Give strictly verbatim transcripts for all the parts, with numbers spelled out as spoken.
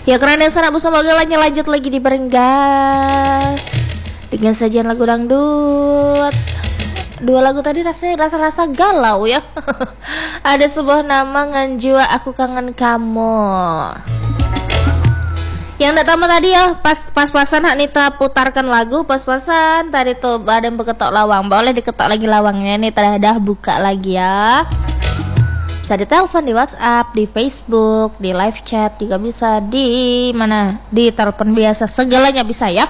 Ya keren yang sana bersama galanya lanjut lagi di Berenggas dengan sajian lagu dangdut. Dua lagu tadi rasanya rasa-rasa galau ya. Ada sebuah nama Nganjua Aku Kangen Kamu. Yang tak tamat tadi ya pas pas-pasan Hak Nita putarkan lagu pas-pasan tadi tuh badan beketok lawang. Boleh diketok lagi lawangnya nih, dah dah buka lagi ya. Bisa ditelepon di WhatsApp, di Facebook, di live chat juga bisa, di mana? Di telepon biasa, segalanya bisa ya.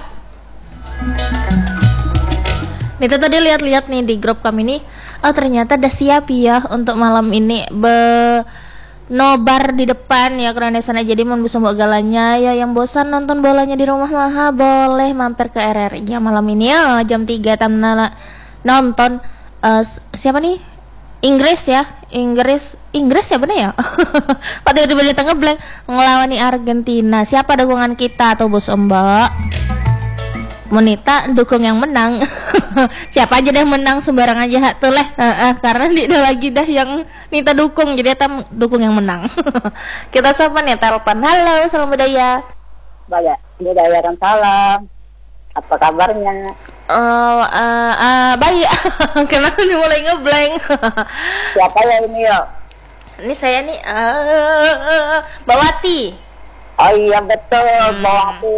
Nita tadi lihat-lihat nih di grup kami nih, oh ternyata udah siap ya untuk malam ini be nobar di depan ya karena sana. Jadi mau bisa mbok galanya ya yang bosan nonton bolanya di rumah mah boleh mampir ke R R I ya malam ini ya jam tiga tamna nonton uh, siapa nih? Inggris ya, Inggris, Inggris ya bener ya. Kok tiba-tiba di tengah blank ngelawani Argentina. Siapa dukungan kita tuh bos Mbak? Monita dukung yang menang. Siapa aja deh menang sembarang aja tuh leh. Uh, uh, karena tidak lagi dah yang Nita dukung, jadi kita dukung yang menang. Kita sapa nih telepon. Halo, salam budaya. Budaya, budaya kan salam. Apa kabarnya? Oh, uh, uh, baik. Kenapa nih mulai ngeblank? Siapa ya ini ya? Ini saya nih, uh, Mbak Wati. Oh iya betul, hmm. Mbak Wati.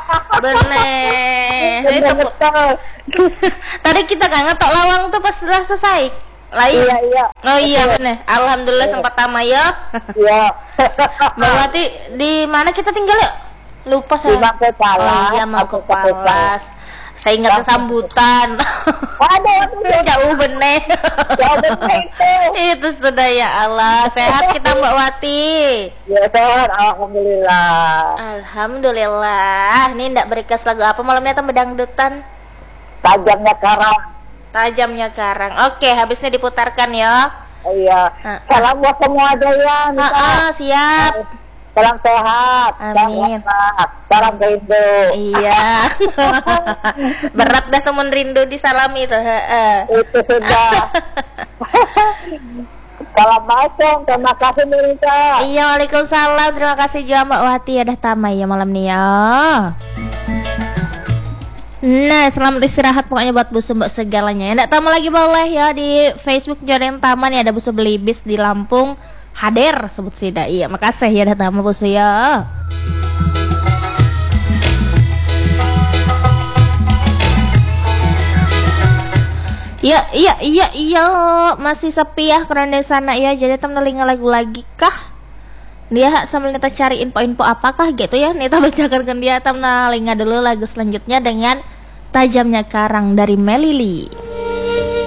Bener. Bener betul. Tadi kita kan ngetok lawang tuh pas sudah selesai. Lain. Iya iya. Oh iya bener. Alhamdulillah iya. Sempat tama ya. Iya. Mbak Wati di mana kita tinggal ya? Lupa saya. Di Mangku Palas. Oh iya Mangku Palas. Saya ingat sambutan. Waduh, waduh, jauh bener. Jauh bener itu. Itu sudah ya Allah. Sehat kita Mbak Wati. Ya sehat, alhamdulillah. Alhamdulillah. Ini ndak berikas lagu apa malamnya tambah dangdutan? Tajamnya Karang. Tajamnya Karang. Oke, habisnya diputarkan ya. Oh, iya. Uh, Salam buat semua aja ya. Uh, uh, siap. Salam sehat. Amin. Sehat. Salam rindu. Iya. Berat dah temen rindu disalami itu. Itu sudah. Assalamualaikum. Terima kasih Mirisa. Iya, waalaikumsalam. Terima kasih juga Mbak Wati ya dah tamai ya malam nih ya. Nah, selamat istirahat pokoknya buat busu mbak segalanya. Nggak tamu lagi boleh ya di Facebook Jodoh Taman ya ada busu belibis di Lampung. Hadir sebut sida. Iya, makasih ya dah tamu busu ya. Iya, iya, iya, iya, masih sepi ya karena sana ya. Jadi tem nelinga lagu lagi kah? Dia sambil Nita cari info-info apakah gitu ya. Nita bacakan ke dia tem nelinga dulu lagu selanjutnya dengan Tajamnya Karang dari Melili.